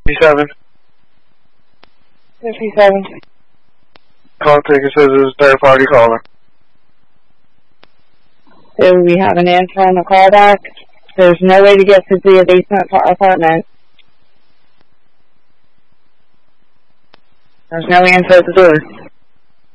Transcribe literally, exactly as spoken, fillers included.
fifty-seven. fifty-seven. Call ticket says it's a third party caller. Do we have an answer on the callback? There's no way to get to the basement apartment. There's no answer at the door.